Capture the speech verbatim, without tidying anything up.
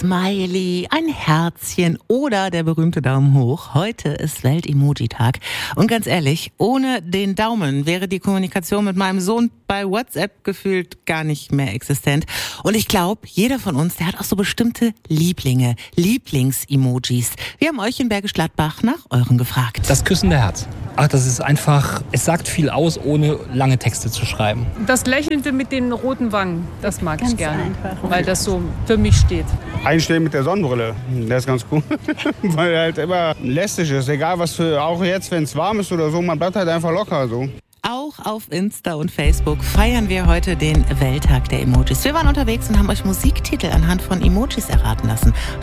Smiley, ein Herzchen oder der berühmte Daumen hoch. Heute ist Welt-Emoji-Tag. Und ganz ehrlich, ohne den Daumen wäre die Kommunikation mit meinem Sohn bei WhatsApp gefühlt gar nicht mehr existent. Und ich glaube, jeder von uns, der hat auch so bestimmte Lieblinge, Lieblings-Emojis. Wir haben euch in Bergisch Gladbach nach euren gefragt. Das küssende Herz. Ach, das ist einfach, es sagt viel aus, ohne lange Texte zu schreiben. Das Lächelnde mit den roten Wangen, das mag Ganz ich gerne, einfach. weil das so für mich steht. Einstehen mit der Sonnenbrille, das ist ganz cool, weil er halt immer lästig ist, egal was für, auch jetzt, wenn es warm ist oder so, man bleibt halt einfach locker so. Auch auf Insta und Facebook feiern wir heute den Welttag der Emojis. Wir waren unterwegs und haben euch Musiktitel anhand von Emojis erraten lassen.